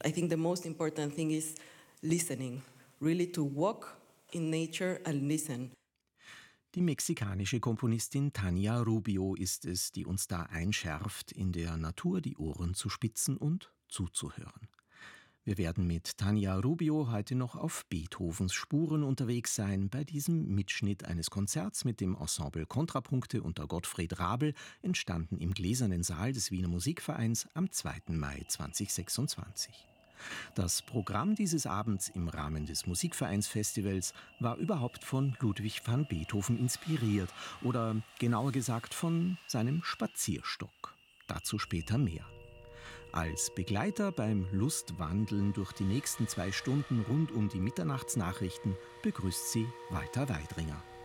I think the most important thing is listening, really to walk in nature and listen. Die mexikanische Komponistin Tania Rubio ist es, die uns da einschärft, in der Natur die Ohren zu spitzen und zuzuhören. Wir werden mit Tania Rubio heute noch auf Beethovens Spuren unterwegs sein, bei diesem Mitschnitt eines Konzerts mit dem Ensemble Kontrapunkte unter Gottfried Rabl, entstanden im Gläsernen Saal des Wiener Musikvereins am 2. Mai 2026. Das Programm dieses Abends im Rahmen des Musikvereinsfestivals war überhaupt von Ludwig van Beethoven inspiriert oder genauer gesagt von seinem Spazierstock. Dazu später mehr. Als Begleiter beim Lustwandeln durch die nächsten 2 Stunden rund um die Mitternachtsnachrichten begrüßt sie Walter Weidringer.